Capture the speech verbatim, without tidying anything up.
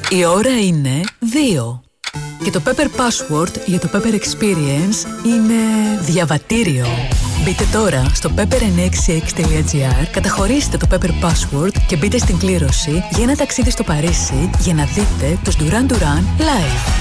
Η ώρα είναι δύο. Και το Pepper Password για το Pepper Experience είναι διαβατήριο. Μπείτε τώρα στο pepper εννιακόσια εξήντα έξι τελεία gr, καταχωρήστε το Pepper Password και μπείτε στην κλήρωση για ένα ταξίδι στο Παρίσι για να δείτε τους Duran Duran live.